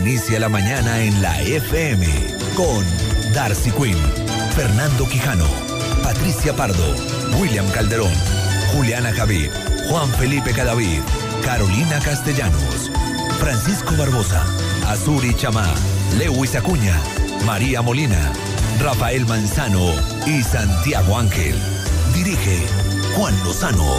Inicia la mañana en la FM con Darcy Quinn, Fernando Quijano, Patricia Pardo, William Calderón, Juliana Javid, Juan Felipe Cadavid, Carolina Castellanos, Francisco Barbosa, Azuri Chamá, Lewis Acuña, María Molina, Rafael Manzano y Santiago Ángel. Dirige Juan Lozano.